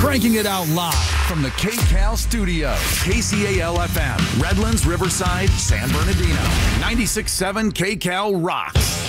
Cranking it out live from the KCAL studios. KCAL-FM, Redlands, Riverside, San Bernardino. 96.7 KCAL rocks.